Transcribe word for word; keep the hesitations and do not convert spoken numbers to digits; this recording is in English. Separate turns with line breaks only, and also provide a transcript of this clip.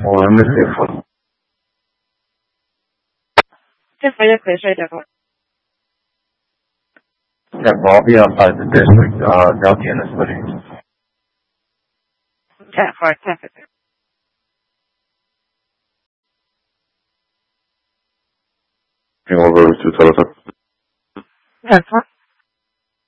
我没回复。
这回就可以睡觉了。
在旁边把这个啊聊天的时候。
太好太好。
我不是就找到他。
太好。